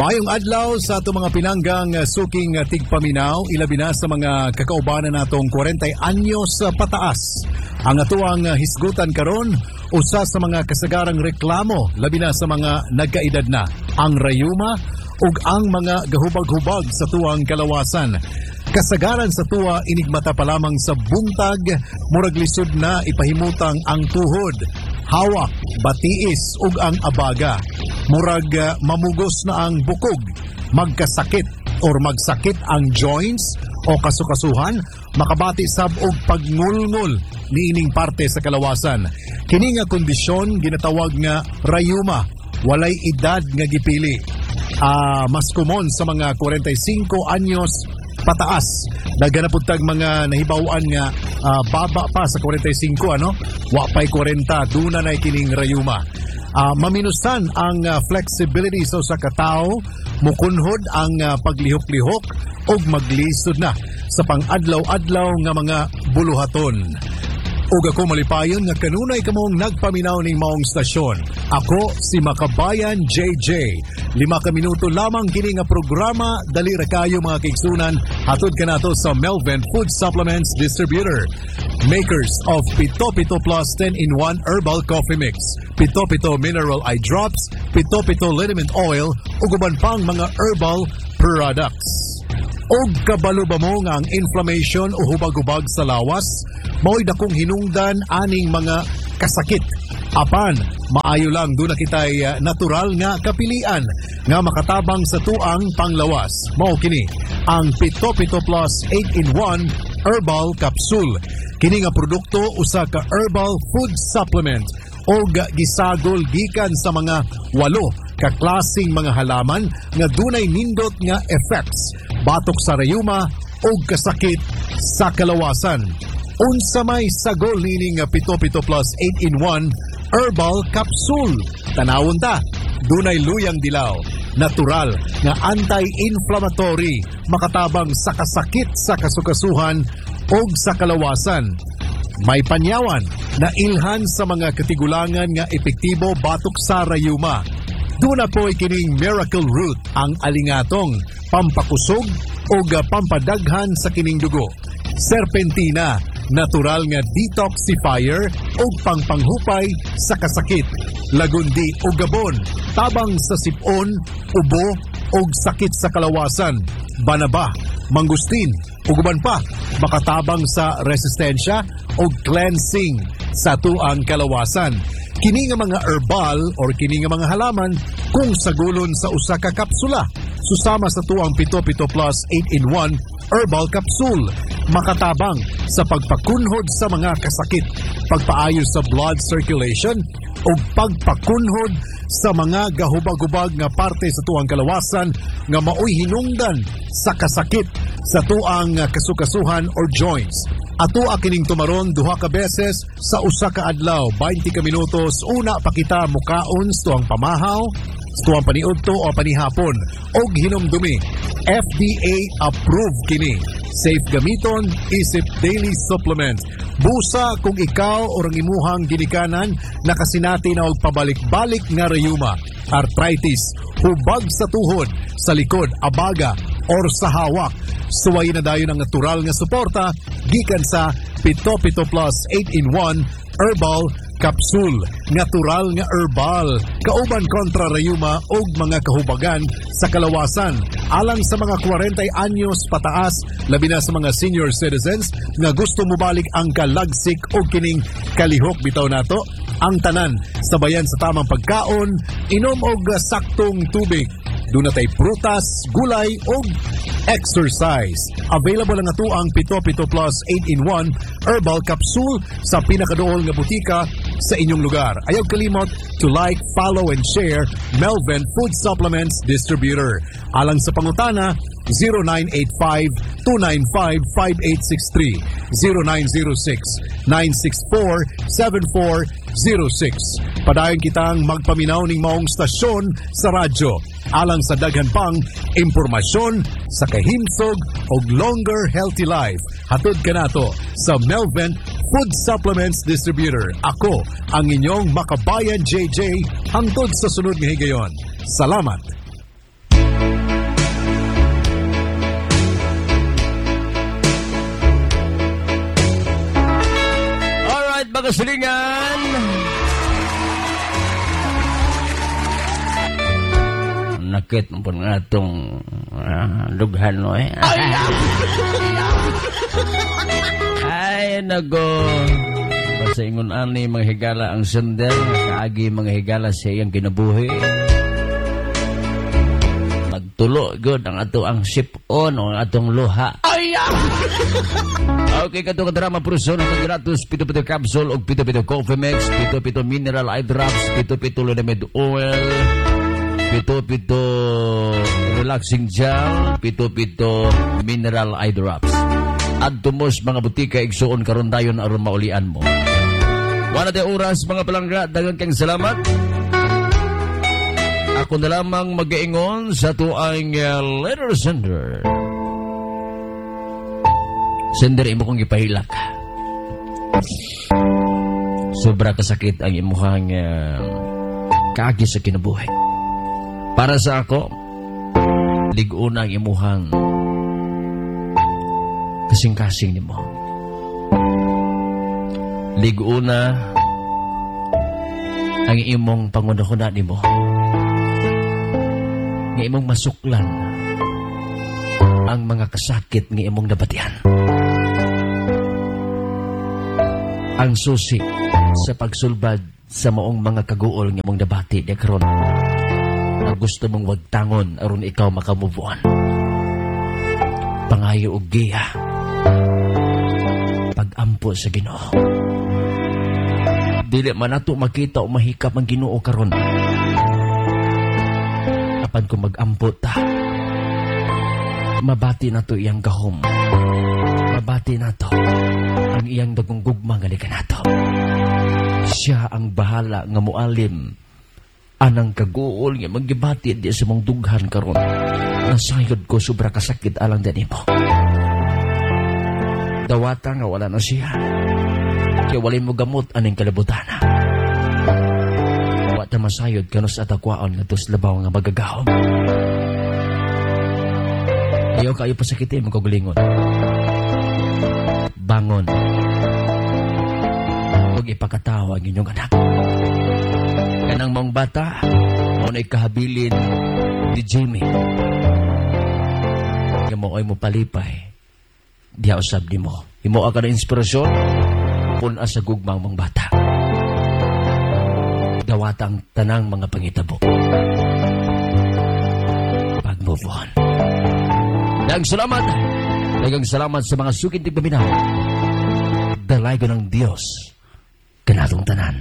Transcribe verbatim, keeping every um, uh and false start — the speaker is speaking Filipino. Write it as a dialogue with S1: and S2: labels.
S1: Maayong adlaw sa ato mga pinanggang uh, suking uh, tigpaminaw, ilabi na sa mga kakaubanan natong forty anyos uh, pataas. Ang atuang uh, hisgutan karon usa sa mga kasagarang reklamo labi na sa mga nagkaedad na, ang rayuma ug ang mga gahubag-hubag sa tuwang kalawasan. Kasagaran sa tuwa inigmata pa lamang sa buntag, murag lisod na ipahimutang ang tuhod, hawak, batiis ug ang abaga. Murag uh, mamugos na ang bukog, magkasakit or magsakit ang joints o kasukasuhan, makabati sab og pagngulngol niining parte sa kalawasan. Kini nga kondisyon ginatawag nga rayuma, walay edad nga gipili. Ah, mas kumon sa mga forty-five anyos pataas. Daghan na pud tag mga nahibaw-an nga uh, baba pa sa forty-five ano, wa pay forty duna na kining rayuma. Uh, maminusan ang uh, flexibility sa usa ka tawo, mukunhod ang uh, paglihok-lihok ug maglisod na sa pang-adlaw-adlaw nga mga buluhaton. Ug ako malipayon nga kanunay kamong nagpaminaw ning maong stasyon. Ako si Makabayan J J. Lima ka minuto lamang kini nga programa, dali ra kayo mga kaigsunan, hatod kanato sa Melvin Food Supplements Distributor. Makers of Pito Pito Plus ten in one Herbal Coffee Mix, Pito Pito Mineral Eye Drops, Pito Pito Liniment Oil, ug uban pang mga herbal products. Og kabalo ba mo nga ang inflammation o hubag-hubag sa lawas? Mao'y dakong hinungdan aning mga kasakit. Apan, maayo lang doon na kita'y uh, natural nga kapilian nga makatabang sa tuang panglawas. Mao kini ang Pito Pito Plus eight in one Herbal Capsule. Kini nga produkto usa ka herbal food supplement o gisagol gikan sa mga walo ka klaseng mga halaman nga dunay nindot nga effects batok sa rayuma o kasakit sa kalawasan. Unsa may sagol nining Pito Pito Plus eight in one Herbal Capsule. Tanawon ta, dunay luyang dilaw, natural nga anti-inflammatory, makatabang sa kasakit sa kasukasuhan o sa kalawasan. May panyawan na ilhan sa mga katigulangan nga epektibo batok sa rayuma. Duna po'y kining Miracle Root, ang alingatong pampakusog o pampadaghan sa kining dugo. Serpentina, natural nga detoxifier o pangpanghupay sa kasakit. Lagundi o gabon, tabang sa sipon, ubo o sakit sa kalawasan. Banaba, mangustin, uguban pa, makatabang sa resistensya o cleansing sa tuang kalawasan. Kini nga mga herbal or kini nga mga halaman kung sagulon sa usa ka kapsula. Susama sa tuang Pito Pito Plus eight in one Herbal Capsule. Makatabang sa pagpakunhod sa mga kasakit, pagpaayos sa blood circulation o pagpakunhod sa mga gahubag-hubag nga parte sa tuang kalawasan nga maoy hinungdan sa kasakit sa tuang kasukasuhan or joints. Ato kining tumaron duha ka beses sa usa ka adlaw, twenty ka minutos. Una pa kita mukaon sa tuang pamahaw, sa tuang paniudto o panihapon og hinumdumi. F D A approved kini. Safe gamiton, isip daily supplement. Busa kung ikaw o ang imuhang ginikanan nakasinati na og pabalik-balik nga rayuma, arthritis, hubag sa tuhod, sa likod, abaga, or sa hawak. Suway na dayon ang natural nga suporta gikan sa Pito Pito Plus eight in one Herbal Capsule. Natural nga herbal, kauban kontra rayuma og mga kahubagan sa kalawasan. Alang sa mga forty anyos pataas, labi na sa mga senior citizens nga gusto mobalik ang kalagsik o kining kalihok bitaw nato, ang tanan sabayan sa tamang pagkaon, inom og saktong tubig. Doon natay prutas, gulay o exercise. Available ang ato ang Pito Pito Plus eight in one Herbal Capsule sa pinakadool nga butika sa inyong lugar. Ayaw kalimot to like, follow, and share Melvin Food Supplements Distributor. Alang sa pangutana, zero nine eight five, two nine five, five eight six three, zero nine zero six, nine six four, seven four zero six. Padayon kitang magpaminaw ning maong stasyon sa radyo. Alang sa daghan pang impormasyon sa kahimsog og longer healthy life. Hatod kanato sa Melvin Food Supplements Distributor. Ako ang inyong Makabayan J J hangtod sa sunod nga higayon. Salamat.
S2: mga kasilingan. Nakit mo po nga itong uh, lughan mo eh. Ay, nago. Basta ingon ani mga higala ang sender, kaagi mga higala siya iyang kinabuhi. Magtulo, good, ang ato ang sip-on o ang atong luha. Okay, kato kadrama pruso ng Gratus, pito-pito capsule o pito-pito coffee mix, pito-pito mineral eye drops, pito-pito liniment oil, pito-pito relaxing gel, pito-pito mineral eye drops. At tumos mga butika igsuon karon dayon aron maulian mo. Wala tayo oras mga palangga, dagang kang salamat. Ako na lamang mag-iingon sa tuang uh, letter sender. Sender, imo kong ipahilak. Sobra kasakit ang imuhang uh, kaagi sa kinabuhi. Para sa ako, ligo-una ang imuhang kasing-kasing ni mo. Ligo-una ang imong pangunahuna ni mo. Nga imong masuklan ang mga kasakit nga imong nabatian. Ang susi sa pagsulbad sa maong mga kaguol nga imong nabati di karon na gusto mong wagtangon aron ikaw makamove on. Pangayo og giya, pag-ampo sa Ginoo. Dili man nato makita o mahikap ang Ginoo karon. Apan kung mag-ampo ta, mabati nato iyang gahom. Mabati nato ang iyang dagong gugma nga likan nato. Siya ang bahala nga mualim anang kaguol nga magibati di sa mong dughan karon. Nasayod ko sobra kasakit alang din mo. Dawata nga wala na siya. Kaya walay mo gamot aning kalibutana. Wata masayod kanos atakwaon nga tos labaw nga magagahom. Ayaw kayo pasakitin mo kagulingon. Bangon. Huwag ipakatawa ang inyong anak. Kanang mong bata, mo na ikahabilin ni Jimmy. Nga mo ay mo palipay. Diya usab ni mo. Imo ka na inspirasyon, puna sa gugmang mong bata. Dawatang tanang mga pangitabo. Pag-move on. Dagang salamat. Dagang salamat sa mga sukid tigpaminaw. Dalay ko ng Diyos. Kanatong tanan.